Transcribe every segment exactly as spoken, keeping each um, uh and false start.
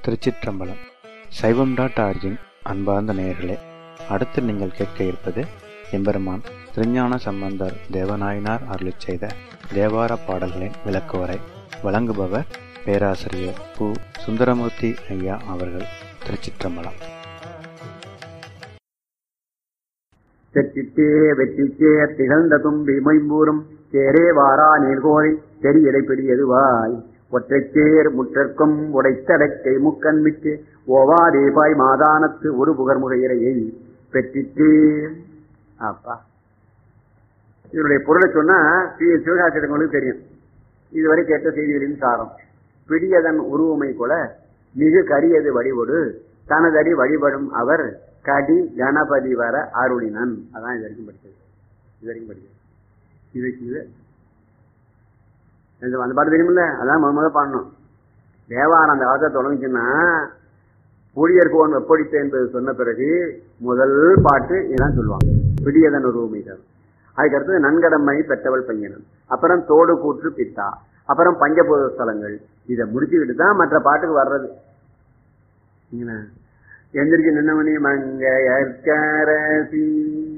திருச்சிற்றம்பலம். சைவம் dot origin அன்பார்ந்த நேயர்களே, அடுத்து நீங்கள் கேட்க இருப்பது எம்பெருமான் திருஞான சம்பந்தர் தேவநாயனார் அருளிச் செய்த தேவார பாடல்களின் விளக்குவரை. வழங்குபவர் பேராசிரியர் பு. சுந்தரமூர்த்தி ஐயா அவர்கள். திருச்சிற்றம்பலம். செட்டித்தே வெற்றிச்சே திகழ்ந்த தும்பி மொய்ம்பூரும் சேரே வாரா நீர்கோழி தெரியடை பெரியதுவாய் ஒற்றைச்சேர் முற்றற்கும் உடைத்தடக்கை முக்கண்மிக்கு ஓவாதேபாய் மாதானத்து ஒரு புகர்முகையிறையை பெற்றித்தே. அப்பா, இதனுடைய பொருளை சொன்னா சிவகாசிரியங்களுக்கு தெரியும். இதுவரை கேட்ட செய்திகளின் சாரம். பிடியதன் உருவமை கொல மிகு கரியது வழிபடு தனதடி வழிபடும் அவர் கடி கணபதி வர அருளினன். அதான் இது வரைக்கும் படிச்சது. இது வரைக்கும் படிச்சது இது இது அந்த பாட்டு தெரியுமில்ல? அதான் முத முதல் பாடணும். தேவாரம் அந்த காலத்தை தொடங்குச்சுன்னா ஊழியர்கோன் வெப்பொழித்த என்பது சொன்ன பிறகு முதல் பாட்டு இதான் சொல்லுவாங்க, பிடியதன் உருவமை தான். அதுக்கடுத்தது நன்கடமை பெற்றவள் பையனன், அப்புறம் தோடு கூற்று பித்தா, அப்புறம் பஞ்சபூத ஸ்தலங்கள். இதை முடிச்சுக்கிட்டு தான் மற்ற பாட்டுக்கு வர்றது. எந்திரிச்சு நின்னவனி மங்கையர்கரசி.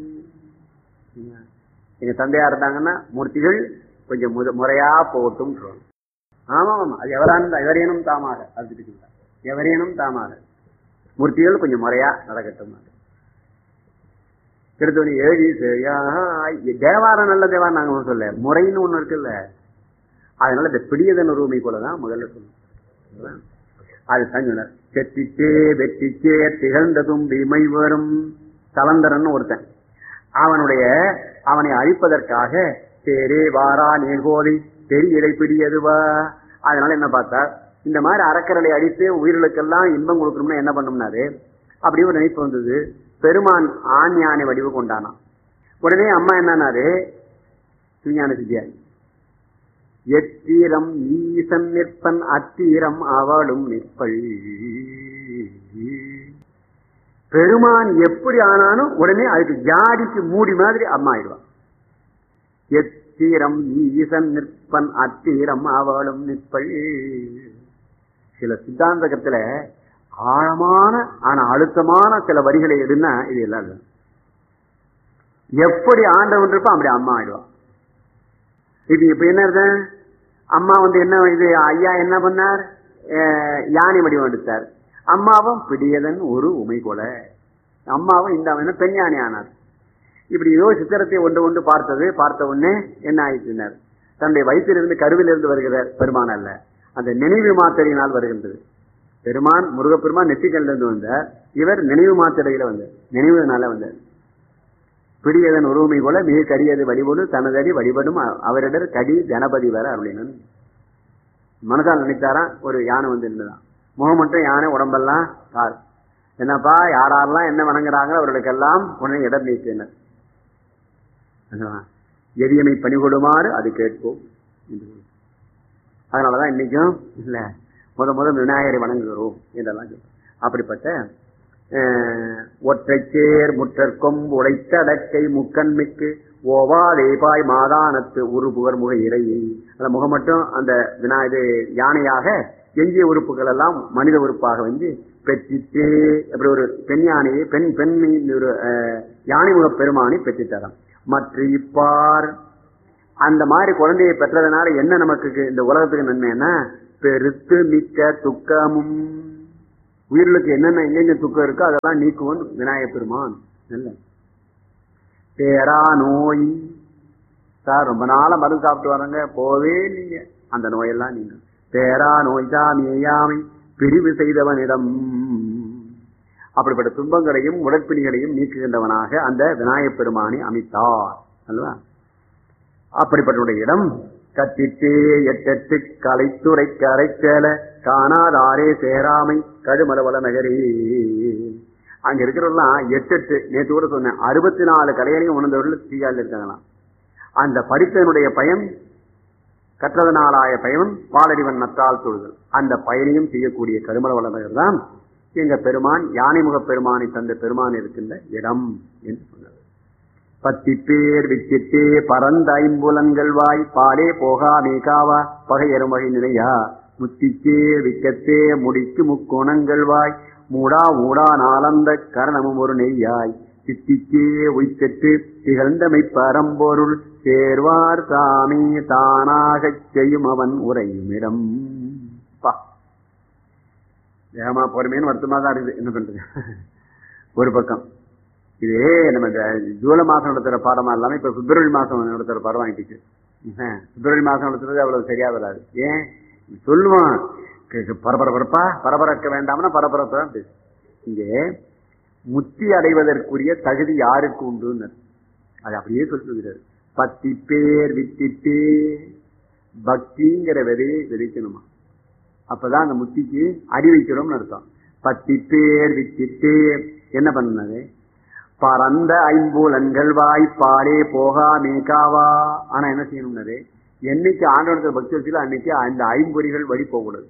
எங்க தந்தையா இருந்தாங்கன்னா மூர்த்திகள் கொஞ்சம் முறையா போட்டும். ஆமா ஆமா, அது எவரான எவரேனும் தாமாக அது எவரேனும் தாமாக மூர்த்திகள் கொஞ்சம் முறையா நடக்கட்டும். திருத்தணி ஏழி தேவாரம் நல்ல தேவாரம் நாங்க சொல்ல, முறைன்னு ஒண்ணு இருக்குல்ல. அதனால இந்த பிடியதன் உரிமை போலதான் முதல்ல சொல்லுவோம். அது தங்கினர். செட்டிச்சே வெற்றிச்சே திகழ்ந்த தும்பி மை வரும் தலந்தரன் ஒருத்தன். அவனுடைய அவனை அழிப்பதற்காக தேரே வாரா நீர்கோழி தெரியடை பிடியதுவா. அதனால என்ன பார்த்தா, இந்த மாதிரி அறக்கரலை அடித்து உயிர்களுக்கெல்லாம் இன்பம் கொடுக்கணும்னா என்ன பண்ணோம்னாரு, அப்படி ஒரு நினைப்பு வந்தது. பெருமான் ஆண் யானை வடிவு கொண்டானான். உடனே அம்மா என்னன்னாரு, சுஞான சித்தியாரி, எத்தீரம் ஈசன் நிற்பன் அத்தீரம் அவளும் நிற்பள். பெருமான் எப்படி ஆனாலும் உடனே அதுக்கு ஜாடிக்கு மூடி மாதிரி அம்மா ஆயிடுவான். எத்தீரம் ஈசன் நிற்பன் அத்தீரம் அவளும் நிற்பள். சில சித்தாந்தகத்துல ஆழமான ஆனா அழுத்தமான சில வரிகளை எடுனா இது எல்லாம் இல்லை. எப்படி ஆண்டவன் இருப்பா அப்படி அம்மா ஆயிடுவான். இது இப்ப என்ன இருந்த அம்மா வந்து என்ன இது ஐயா என்ன பண்ணார், யானை வடிவம் எடுத்தார். அம்மாவும் பிடியதன் ஒரு உமை கொல. அம்மாவும் இந்த பெண் யானை ஆனார். இப்படி ஏதோ சித்திரத்தை ஒன்று ஒன்று பார்த்தது. பார்த்த உடனே என்ன ஆயிடுச்சினார், தன்னுடைய வயிற்றிலிருந்து கருவிலிருந்து வருகிறார் பெருமான் அல்ல, அந்த நினைவு மாத்திரையினால் வருகின்றது. பெருமான் முருகப்பெருமான் நெற்றிக்கல்லிருந்து வந்தார், இவர் நினைவு மாத்திரையில வந்தார், நினைவுனால வந்தார். பிடியதன் உருவமை போல மிக கரியது வழிபடு தனதடி வழிபடும் அவரிடர் கடி கணபதி வர அருளினன். மனதால் நினைத்தாரா ஒரு யானை வந்து இருந்ததான், முகம் மட்டும் யானை, உடம்பெல்லாம் கார். என்னப்பா யாரெல்லாம் என்ன வணங்குறாங்களோ அவர்களுக்கெல்லாம் உடனே இடம் நீக்கினர். எரியமை பணிகொடுமாறு அது கேட்போம். அதனாலதான் இன்னைக்கும் இல்ல முத முதல் விநாயகரை வணங்குகிறோம் என்றெல்லாம் சொல்றோம். அப்படிப்பட்ட ஒற்றைச்சேர் முற்றற்கும் உடைத்தடக்கை முக்கண்மிக்கு ஓவாதேபாய் மாதானத்து ஒரு புகர் முக இறையை. அந்த முகம் மட்டும் அந்த வினா இது யானையாக, எஞ்சிய உறுப்புகள் எல்லாம் மனித உறுப்பாக வந்து பெற்றிட்டு அப்படி ஒரு பெண் யானையை பெண் பெண் ஒரு யானை முக பெருமானை பெற்றிட்டாராம். மற்ற இப்பார் அந்த மாதிரி குழந்தையை பெற்றதுனால என்ன நமக்கு இந்த உலகத்துக்கு நன்மைன்னா, பெருத்து மிக்க துக்கமும் உயிர்களுக்கு என்னென்ன எங்கெங்க துக்கம் இருக்கோ அதெல்லாம் நீக்குவன் விநாயகப் பெருமான். நல்ல பேரா நோய் சார், ரொம்ப நாள மருந்து சாப்பிட்டு வராங்க, போவே நீங்க அந்த நோயெல்லாம் நீங்க பேரா நோய் தாமியாமை பிரிவு செய்தவனிடம். அப்படிப்பட்ட துன்பங்களையும் உடற்பிணிகளையும் நீக்குகின்றவனாக அந்த விநாயகப் பெருமானை அமைத்தார் அல்லவா. அப்படிப்பட்ட இடம் கத்தித்தே எட்டெட்டு கலைத்துறை கரைச்சேல காணாதாரே சேராமை கடுமலவள நகரே. அங்க இருக்கிறவெல்லாம் எட்டு எட்டு நேற்று கூட சொன்னேன், அறுபத்தி நாலு கலைகளையும் உணர்ந்தவர்கள் தீயால் இருக்காங்களாம். அந்த படித்தனுடைய பயன் கற்றதனாலாய பயன் பாலடிவன் நத்தால் தொழுதல். அந்த பயனையும் செய்யக்கூடிய கடுமலவள நகர் தான் எங்க பெருமான் யானைமுக பெருமானை தந்த பெருமான் இருக்கின்ற இடம் என்று சொன்னார். பத்தி பேர் விச்சிட்டே பரந்த ஐம்புலன்கள் வாய் பாலே போகா மேகாவா பகை எருமகை நிலையா முத்திக்கே விக்கத்தே முடிக்கு முக்கோணங்கள் வாய் மூடா ஊடா நாளந்த கரணமும் ஒரு நெய்யாய் சித்திக்கே உய்கட்டு திகழ்ந்தமை பரம்பொருள் சேர்வார் சாமி தானாகச் செய்யும் அவன் உரையும் இடம். வேகமா பொறுமையான வருத்தமா தான் இருக்குது. என்ன பண்றது? ஒரு பக்கம் இதே நம்ம ஜூலை மாசம் நடத்துற பாடமா இல்லாம இப்ப பிப்ரவரி மாசம் நடத்துற பாடம் வாங்கிட்டு பிப்ரவரி மாசம் நடத்துறது அவ்வளவு சரியா வராது. ஏன் சொல்லுவான் பரபரப்பா பரபரக்க வேண்டாம்னா பரபரப்பா பேசு. இங்கே முத்தி அடைவதற்குரிய தகுதி யாருக்கு உண்டு அது அப்படியே சொல்லுகிறார். பத்தி பேர் வித்திட்டு பக்திங்கிற விதையை விதைக்கணுமா, அப்பதான் அந்த முத்திக்கு அடி வைக்கிறோம்னு அர்த்தம். பத்தி பேர் வித்திட்டு என்ன பண்ணது? பரந்த ஐம்பூலன்கள் வாய்ப்பாடே போகா மேகாவா. ஆனா என்ன செய்யணும்னாரு, என்னைக்கு ஆண்டவனத்துல பக்தி வச்சுல அன்னைக்கு அந்த ஐம்பொறிகள் வழி போகக்கூடாது.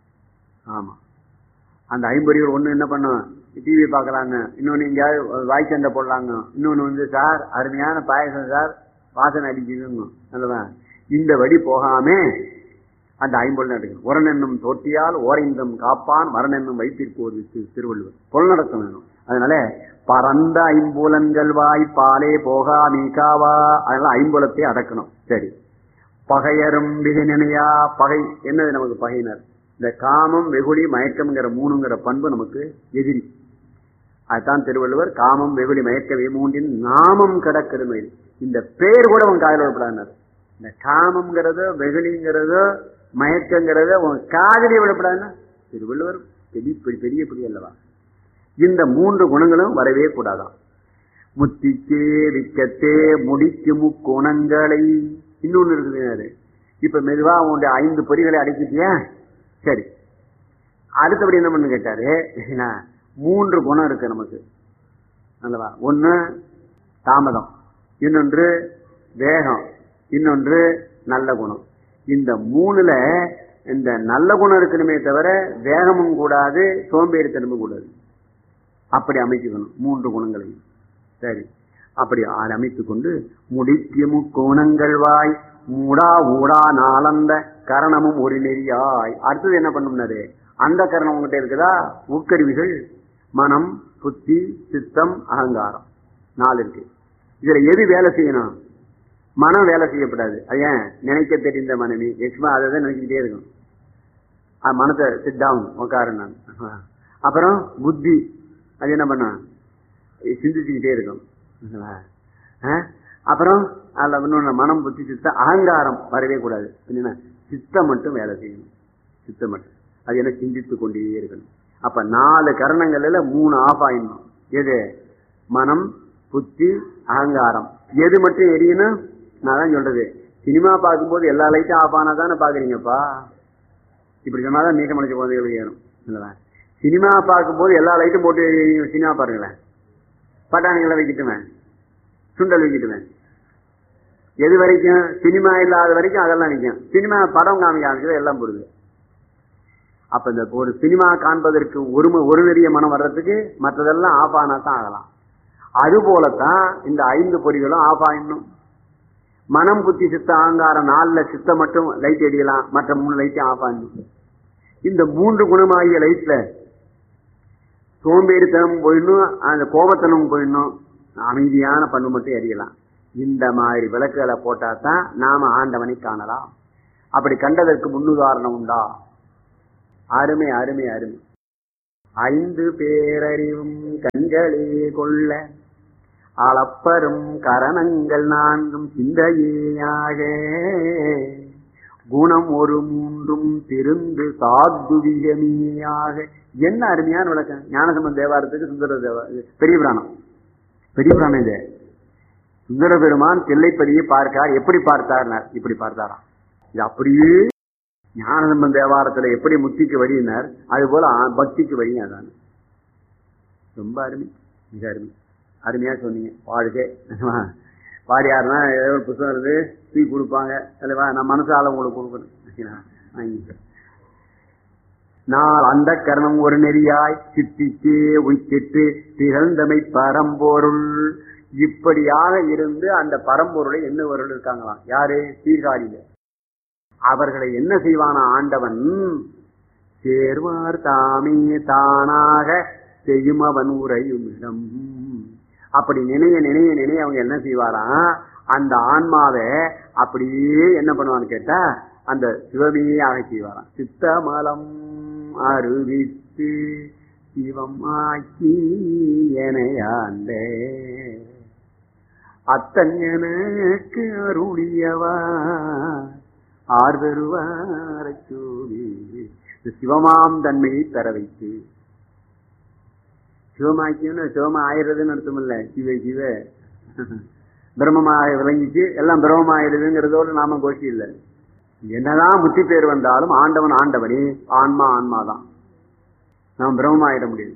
ஆமா, அந்த ஐம்பொறிகள் ஒண்ணு என்ன பண்ணும், டிவி பாக்கலாங்க, இன்னொன்னு எங்கேயாவது வாய் சண்டை போடலாங்க, இன்னொன்னு வந்து சார் அருமையான பாயசம் சார் வாசனை அடிக்குதுங்க அல்லவா, இந்த வழி போகாம அந்த ஐம்பொருள் நடக்கணும். உரனென்னும் தோட்டியால் ஓரைந்தம் காப்பான் மரணென்னும் வைத்திருப்போது திருவள்ளுவர். பொருள் நடக்கம் வேணும். அதனால பரந்த ஐம்புலன்கள் வாய் பாலே போகா மீகாவா, அதனால ஐம்புலத்தை அடக்கணும். சரி, பகையரும் விகினையா. பகை என்னது நமக்கு பகையினர்? இந்த காமம் வெகுளி மயக்கம்ங்கிற மூணுங்கிற பண்பு நமக்கு எதிரி. அதுதான் திருவள்ளுவர் காமம் வெகுளி மயக்க மூன்றின் நாமம் கிடக்கிறது. இந்த பேர் கூட அவன் காதல் விடப்படாது. இந்த காமம்ங்கிறதோ வெகுளிங்கிறதோ மயக்கங்கிறத உன் காதலியை விடப்படாதுன்னா திருவள்ளுவர் பெரிய பெரிய பெரிய அல்லவா. இந்த மூன்று குணங்களும் வரவே கூடாதான். முத்திக்கே விக்கத்தே முடிக்கு முக்குணங்களை. இன்னொன்னு இருக்குது, இப்ப மெதுவா உன்னுடைய ஐந்து பொறிகளை அடக்கிட்டியா, சரி, அடுத்தபடி என்ன பண்ணு கேட்டாரு, மூன்று குணம் இருக்கு நமக்கு அல்லவா. ஒண்ணு தாமதம், இன்னொன்று வேகம், இன்னொன்று நல்ல குணம். இந்த மூணுல இந்த நல்ல குணம் இருக்கணுமே தவிர வேகமும் கூடாது, சோம்பேறித்தனமும் கூடாது. அப்படி அமைச்சுக்கணும் மூன்று குணங்களையும். சரி, அப்படி அமைத்துக் கொண்டு முடிக்கு முக்கோணங்கள் வாய் மூடா ஊடா நாளந்த கரணமும் ஒரு நெறியாய். அடுத்தது என்ன பண்ணும்னாரு, அந்த கரணம் உங்ககிட்ட இருக்குதா, உட்கருவிகள் மனம் புத்தி சித்தம் அகங்காரம் நாலு இருக்கு. இதுல எது வேலை செய்யணும்? மனம் வேலை செய்யப்படாது. அது ஏன்? நினைக்க தெரிந்த மனைவி எக்ஸ்மா அதை தான் நினைச்சுக்கிட்டே இருக்கும். மனத்தை சிட் டவுன் உட்காரு நான். அப்புறம் புத்தி அது என்ன பண்ண, சிந்திச்சுக்கிட்டே இருக்கும். அப்புறம் அதுல இன்னொன்னு மனம் புத்தி சித்தம் அகங்காரம் வரவே கூடாது. என்னன்னா சித்தம் மட்டும் வேலை செய்யணும். சித்தம் மட்டும் அது என்ன சிந்தித்து கொண்டே இருக்கணும். அப்ப நாலு கரணங்கள்ல மூணு ஆஃப் ஆயிடணும். எது? மனம் புத்தி அகங்காரம். எது மட்டும் எரியணும்? நான் தான் சொல்றது, சினிமா பார்க்கும்போது எல்லா லைட்டும் ஆஃப் ஆனா தானே பாக்குறீங்கப்பா. இப்படி சொன்னாதான் நீக்க மலைச்ச குழந்தைகள் ஏறும் இல்லவா. சினிமா பார்க்கும்போது எல்லா லைட்டும் போட்டு சினிமா பாருங்களேன். பட்டாணிகளை வைக்கிட்டுவேன், சுண்டல் வைக்கிட்டுவேன். எது வரைக்கும்? சினிமா இல்லாத வரைக்கும் அதெல்லாம் நிற்கும். சினிமா படம் காமிக்க ஆரம்பிச்சது எல்லாம் போடுது. அப்ப இந்த ஒரு சினிமா காண்பதற்கு ஒரு ஒரு நெறிய மனம் வர்றதுக்கு மற்றதெல்லாம் ஆஃப் ஆனா தான் ஆகலாம். அது போலத்தான் இந்த ஐந்து பொறிகளும் ஆஃப் ஆயிடணும். மனம் புத்தி சித்த அகங்காரம் நாலுல சித்த மட்டும் லைட் எரியலாம், மற்ற மூணு லைட்டும் ஆஃப் ஆயிடணும். இந்த மூன்று குணமாகிய லைட்ல சோம்பேறித்தனம் போயிடணும், அந்த கோபத்தனம் போயிடணும், அமைதியான பண்பு மட்டும் எரியலாம். இந்த மாதிரி விளக்குகளை போட்டா தான் நாம ஆண்டவனை காணலாம். அப்படி கண்டதற்கு முன்னுதாரணம் உண்டா? அருமை அருமை அருமை. ஐந்து பேரறிவும் கண்களே கொள்ள அளப்பரும் கரணங்கள் நான்கும் சிந்தையாக குணம் ஒரு மூன்றும் திருந்து சாத்துவிகமியாக. என்ன அருமையான விளக்கம்! ஞானசம்பந்த தேவாரத்துக்கு சுந்தர தேவா பெரிய புராணம், பெரிய புராணம். இது சுந்தர பெருமான் தில்லைப்பதியை பார்க்கார். எப்படி பார்த்தார்? இப்படி பார்த்தாராம். இது அப்படியே ஞானசம்பந்த தேவாரத்துல எப்படி முத்திக்கு வழியினார், அது போல பக்திக்கு வழியும் அதான். ரொம்ப அருமை, மிக அருமை, அருமையா சொன்னீங்க. வாழ்க்கை வாரியாருன்னா ஏதோ ஒரு புத்தகம் இருந்து தூக்கி கொடுப்பாங்க அல்லவா, நான் மனசால உங்களுக்கு கொடுக்கணும். நாள் அந்த கரணம் ஒரு நெறியாய் சித்திக்கு உய்த்திட்டு திகழ்ந்தமை பரம்பொருள். இப்படியாக இருந்து அந்த பரம்பொருளை என்ன பொருள் இருக்காங்களாம். யாரு? சீர்காழியில அவர்களை என்ன செய்வானா ஆண்டவன்? சேர்வார் தாமே தானாக செய்யும் அவன் உரையும் இடம். அப்படி நினைய நினைய நினைய அவங்க என்ன செய்வாராம்? அந்த ஆன்மாவை அப்படியே என்ன பண்ணுவான்னு கேட்டா அந்த சிவமையாக செய்வாராம். சித்தமலம் அருவித்து சிவம் ஆக்கி எனையாண்ட அத்தன் எனக்கு அருளியவா ஆர்வருவார சூவி. சிவமாம் தன்மையை பெற வைத்து சிவமாக்கியன்னு சிவமா ஆயிடுறதுன்னு அர்த்தம் இல்ல. சிவ சிவ பிரம்மமாக விளங்கிச்சு எல்லாம் பிரம்மமாயிடுதுங்கிறதோடு நாம கோஷி இல்லை. என்னதான் முத்தி பேர் வந்தாலும் ஆண்டவன் ஆண்டவனே, ஆன்மா ஆன்மாதான். நாம் பிரம்மமாயிட முடியாது.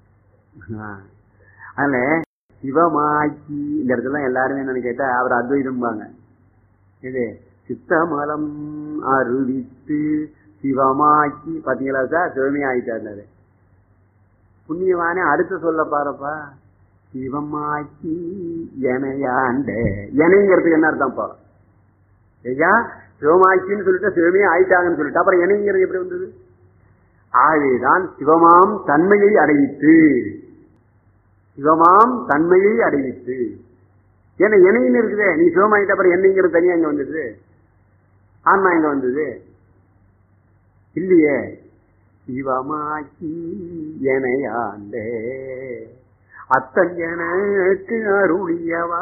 அதனால சிவமாக்கி இந்த இடத்துல எல்லாருமே என்னன்னு கேட்டா அவர் அத்வைதம்பாங்க. இது சித்தமலம் அருவித்து சிவமாக்கி பாத்தீங்களா சார்? சிவமே ஆயிட்டாரு புண்ணியவானே. அடுத்து சொல்ல பாருப்பா, சிவமாக்கி எனையாண்ட. எனைங்கிறதுக்கு என்ன அர்த்தம்ப்பா? ஐயா சிவமாக்கின்னு சொல்லிட்டு சிவமே ஆயிட்டாங்கன்னு சொல்லிட்டு அப்புறம் எனைங்கிறது எப்படி வந்தது? ஆகவேதான் சிவமாம் தன்மையை அடைவித்து, சிவமாம் தன்மையை அடைவித்து. ஏன்னா எனைன்னு இருக்குதே, நீ சிவமாயிட்ட அப்புறம் என்னைங்கிறது தனியா இங்க வந்தது, ஆன்மா எங்க வந்தது இல்லையே. சிவமாக்கி எனையாண்டே அத்தன் எனக்கு அருளியவா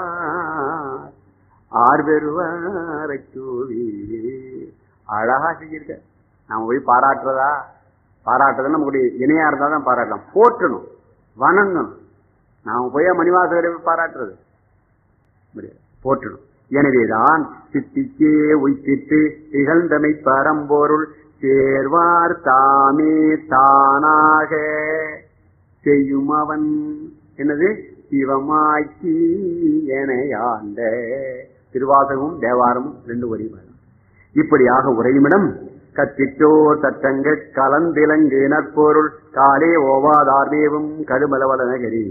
ஆர்வருவார சூவி. அழகா செஞ்சிருக்க. நாம போய் பாராட்டுறதா? பாராட்டுறதுன்னு நம்மளுடைய இணையா இருந்தா தான் பாராட்டலாம். போற்றணும், வணங்கணும். நாம போய் மணிவாசகரை பாராட்டுறது போற்றணும். எனவேதான் சித்திக்கே உய்த்திட்டு திகழ்ந்தமை பரம்பொருள் சேர்வார் தாமே தானாக செய்யும் அவன் என்னது? சிவமாக்கி எனையாண்ட. திருவாசகமும் தேவாரமும் ரெண்டு வரி. இப்படியாக உரையுமிடம் கத்திட்டோ தட்டங்க கலந்திலங்கு நற்பொருள் காலே ஓவாதார்வேவும் கடுமலவலநகரி.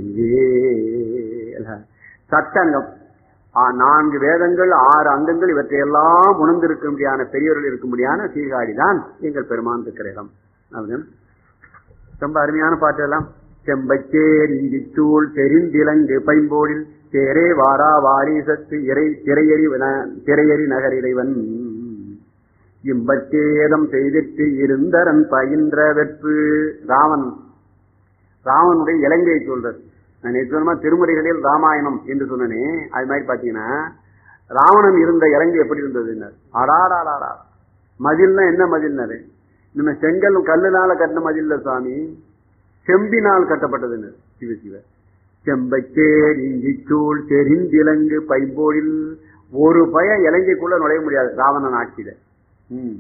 சட்டங்கம் நான்கு வேதங்கள் ஆறு அங்கங்கள் இவற்றையெல்லாம் உணர்ந்திருக்கும்படியான பெரியவர்கள் இருக்கும்படியான சீர்காழிதான் எங்கள் பெருமான் இருக்கிற இடம். ரொம்ப அருமையான பாட்டு எல்லாம். செம்பச்சேர் இஞ்சிச்சூள் தெரிந்திலங்கு பைம்போடில் சேரே வாரா வாரிசத்து இறை திரையறி திரையறி நகர் இறைவன் இம்பச்சேதம் செய்திட்டு இருந்தரன் பயின்ற வெற்று. ராவன் ராவனுடைய இலங்கையை சொல்றது. நான் நிச்சயமா திருமுறைகளில் ராமாயணம் என்று சொன்னனே, அது மாதிரி பாத்தீங்கன்னா ராவணன் இருந்த இலங்கை எப்படி இருந்தது? அடாடாடா மதில்னா என்ன மதில்னாரு? நம்ம செங்கல் கல்லுனால கட்டின மதில்ல சுவாமி, செம்பினால் கட்டப்பட்டது. சிவ சிவ செம்பச்சேர் இஞ்சிச்சூள் தெரிந்திலங்கு பைம்போடில். ஒரு பய இலங்கைக்குள்ள நுழைய முடியாது ராவணன் ஆட்சியில. உம்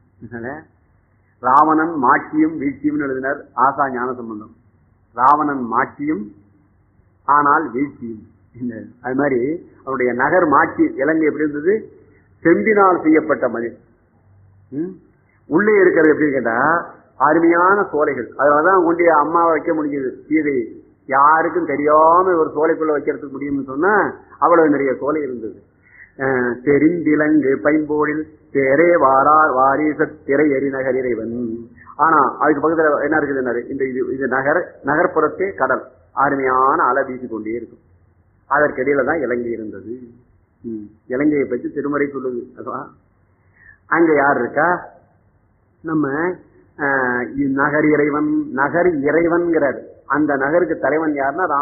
ராவணன் மாட்சியும் வீழ்ச்சியும் எழுதினார் ஆசா ஞான சம்பந்தம். ராவணன் மாட்சியும் ஆனால் வீழ்ச்சியும். அது மாதிரி அவருடைய நகர் மாட்சி இலங்கை எப்படி இருந்தது? செம்பினால் செய்யப்பட்ட மதில். உள்ளே இருக்கிறது எப்படி கேட்டா அருமையான சோலைகள். அதனாலதான் கொண்டு அம்மாவை வைக்க முடிஞ்சது. சீதை யாருக்கும் தெரியாம ஒரு சோலைக்குள்ள வைக்கிறதுக்கு முடியும்னு சொன்னா அவ்வளவு நிறைய சோலை இருந்தது. தெரிந்திலங்கு பைம்போடில் தேரே வாரார் வாரிச திரை எரி நகர் இறைவன். ஆனா அதுக்கு பக்கத்துல என்ன இருக்குது? இந்த இது நகர் நகர்ப்புறத்தே கடல் அருமையான அலை வீசி கொண்டே இருக்கும். அதற்கிடையில தான் இலங்கை இருந்தது. இலங்கையை பற்றி திருமறை சொல்லுது. அங்க யார் இருக்கா? நம்ம நகர் இறைவன். நகர் இறைவன்கிறார். அந்த நகருக்கு தலைவன் யாருன்னா